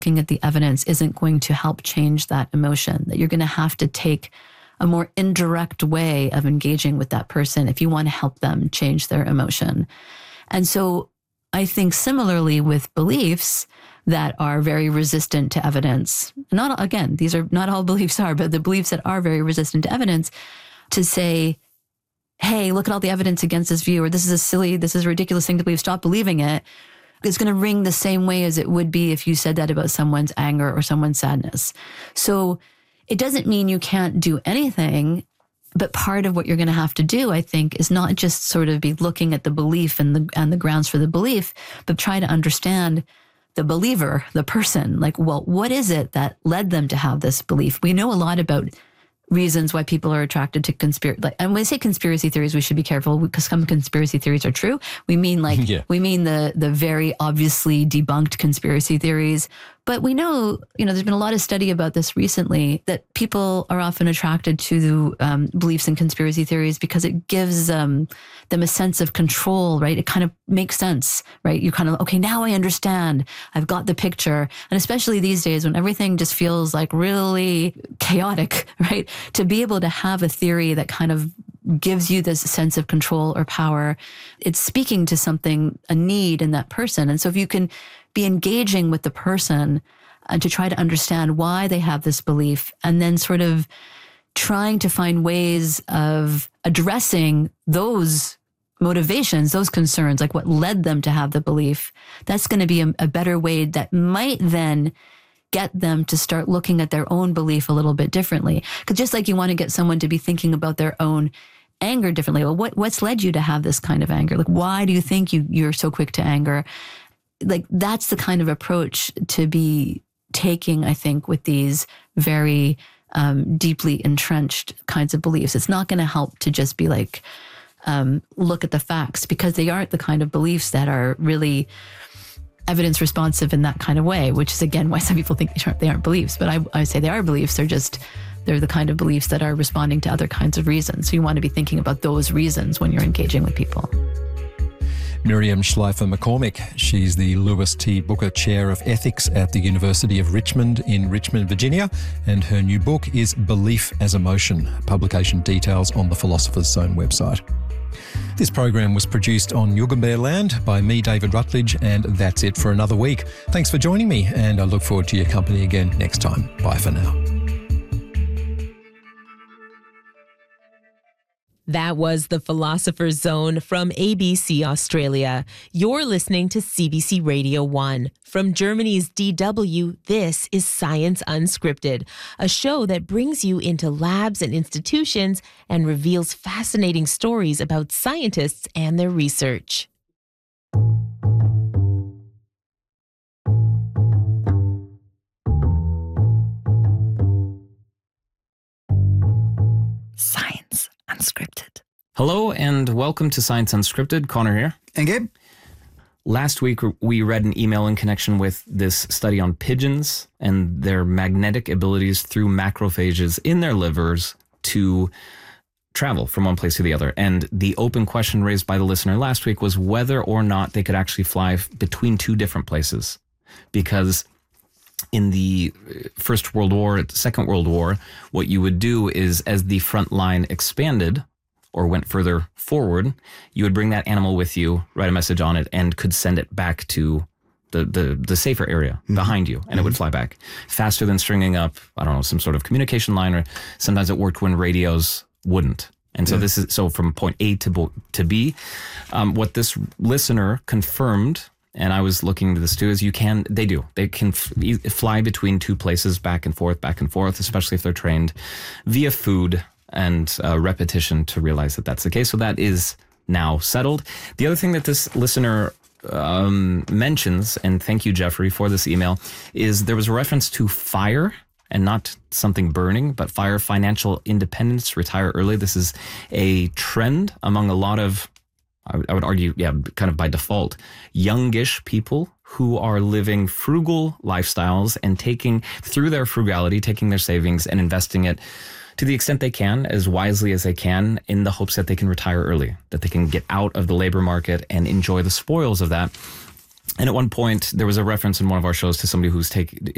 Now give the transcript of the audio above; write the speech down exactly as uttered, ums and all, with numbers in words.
looking at the evidence isn't going to help change that emotion, that you're going to have to take a more indirect way of engaging with that person if you want to help them change their emotion. And so I think similarly with beliefs that are very resistant to evidence, not, again, these are not all beliefs are, but the beliefs that are very resistant to evidence, to say, hey, look at all the evidence against this view, or this is a silly, this is a ridiculous thing to believe, stop believing it, it's going to ring the same way as it would be if you said that about someone's anger or someone's sadness. So it doesn't mean you can't do anything, but part of what you're going to have to do, I think, is not just sort of be looking at the belief and the and the grounds for the belief, but try to understand the believer, the person. Like, well, what is it that led them to have this belief? We know a lot about reasons why people are attracted to conspiracy. Like, and when I say conspiracy theories, we should be careful because some conspiracy theories are true. We mean like, yeah. we mean the the very obviously debunked conspiracy theories. But we know, you know, there's been a lot of study about this recently, that people are often attracted to um, beliefs in conspiracy theories because it gives um, them a sense of control, right? It kind of makes sense, right? You kind of, okay, now I understand. I've got the picture. And especially these days when everything just feels like really chaotic, right? To be able to have a theory that kind of gives you this sense of control or power, it's speaking to something, a need in that person. And so if you can be engaging with the person and to try to understand why they have this belief, and then sort of trying to find ways of addressing those motivations, those concerns, like what led them to have the belief, that's going to be a, a better way that might then get them to start looking at their own belief a little bit differently. Because just like you want to get someone to be thinking about their own anger differently, well, what what's led you to have this kind of anger? Like, why do you think you you're so quick to anger? Like, that's the kind of approach to be taking, I think, with these very um, deeply entrenched kinds of beliefs. It's not going to help to just be like, um, look at the facts, because they aren't the kind of beliefs that are really evidence responsive in that kind of way, which is, again, why some people think they aren't, they aren't beliefs. But I, I say they are beliefs. They're just, they're the kind of beliefs that are responding to other kinds of reasons. So you want to be thinking about those reasons when you're engaging with people. Miriam Schleifer McCormick. She's the Lewis T. Booker Chair of Ethics at the University of Richmond in Richmond, Virginia, and her new book is Belief as Emotion. Publication details on the Philosopher's Zone website. This program was produced on Yugambeh land by me, David Rutledge, and that's it for another week. Thanks for joining me, and I look forward to your company again next time. Bye for now. That was The Philosopher's Zone from A B C Australia. You're listening to C B C Radio one. From Germany's D W, this is Science Unscripted, a show that brings you into labs and institutions and reveals fascinating stories about scientists and their research. Science Unscripted. Hello and welcome to Science Unscripted. Connor here. And Gabe. Last week we read an email in connection with this study on pigeons and their magnetic abilities through macrophages in their livers to travel from one place to the other. And the open question raised by the listener last week was whether or not they could actually fly between two different places. Because in the First World War, the Second World War, what you would do is as the front line expanded or went further forward, you would bring that animal with you, write a message on it, and could send it back to the the, the safer area mm-hmm. behind you, and mm-hmm. it would fly back faster than stringing up, I don't know, some sort of communication line, or sometimes it worked when radios wouldn't. And so yeah. this is so from point A to, bo- to B. Um, what this listener confirmed, and I was looking into this too, is you can, they do, they can f- fly between two places back and forth, back and forth, especially if they're trained via food and uh, repetition to realize that that's the case. So that is now settled. The other thing that this listener um, mentions, and thank you, Jeffrey, for this email, is there was a reference to FIRE, and not something burning, but FIRE, financial independence, retire early. This is a trend among a lot of, I would argue, yeah, kind of by default, youngish people who are living frugal lifestyles and taking, through their frugality, taking their savings and investing it to the extent they can, as wisely as they can, in the hopes that they can retire early, that they can get out of the labor market and enjoy the spoils of that. And at one point, there was a reference in one of our shows to somebody who's take,